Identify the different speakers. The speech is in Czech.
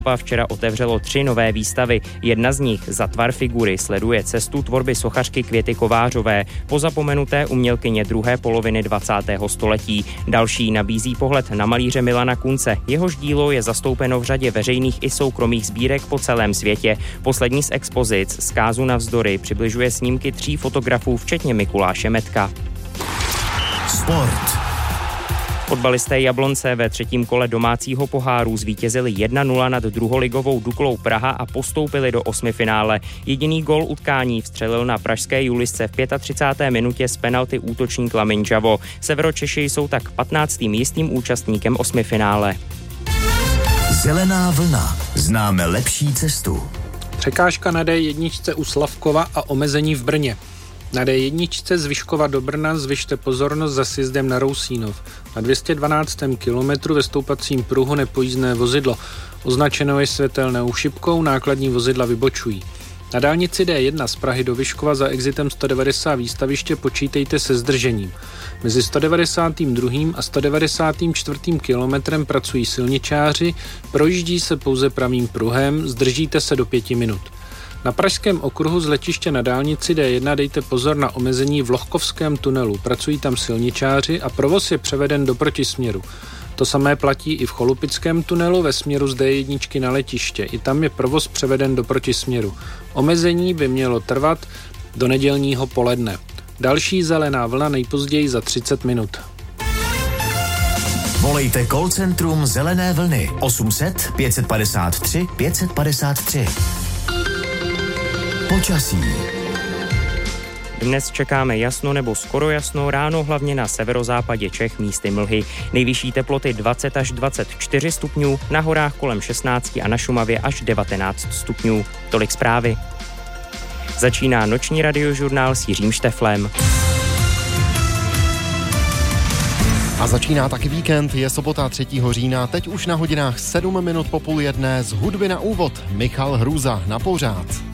Speaker 1: včera otevřelo 3 nové výstavy. Jedna z nich, Za tvar figury, sleduje cestu tvorby sochařky Květy Kovářové, pozapomenuté umělkyně druhé poloviny 20. století. Další nabízí pohled na malíře Milana Kunce. Jehož dílo je zastoupeno v řadě veřejných i soukromých sbírek po celém světě. Poslední z expozic, Zkázu navzdory, přibližuje snímky 3 fotografů, včetně Mikuláše Metka.
Speaker 2: Sport.
Speaker 1: Fotbalisté Jablonce ve 3. kole domácího poháru zvítězili 1-0 nad druholigovou Duklou Praha a postoupili do 8finále. Jediný gól utkání vstřelil na pražské Julisce v 35. minutě z penalty útočník Lamin Javo. Severočeši jsou tak 15. jistým účastníkem 8finále.
Speaker 2: Zelená vlna. Známe lepší cestu.
Speaker 3: Překážka na D1 u Slavkova a omezení v Brně. Na D1 z Vyškova do Brna zvyšte pozornost za sjezdem na Rousínov. Na 212. kilometru ve stoupacím pruhu nepojízdné vozidlo. Označeno je světelnou šipkou, nákladní vozidla vybočují. Na dálnici D1 z Prahy do Vyškova za exitem 190 výstaviště počítejte se zdržením. Mezi 192. a 194. kilometrem pracují silničáři, projíždí se pouze pravým pruhem, zdržíte se do 5 minut. Na pražském okruhu z letiště na dálnici D1 dejte pozor na omezení v Lohkovském tunelu. Pracují tam silničáři a provoz je převeden do protisměru. To samé platí i v Cholupickém tunelu ve směru z D1 na letiště. I tam je provoz převeden do protisměru. Omezení by mělo trvat do nedělního poledne. Další zelená vlna nejpozději za 30 minut.
Speaker 2: Volejte call centrum Zelené vlny 800 553 553. Počasí.
Speaker 1: Dnes čekáme jasno nebo skoro jasno, ráno hlavně na severozápadě Čech místy mlhy. Nejvyšší teploty 20 až 24 stupňů, na horách kolem 16 a na Šumavě až 19 stupňů. Tolik zprávy. Začíná noční radiožurnál s Jiřím Šteflem.
Speaker 4: A začíná taky víkend, je sobota 3. října, teď už na hodinách 7 minut po 12:30 z hudby na úvod Michal Hrůza na pořád.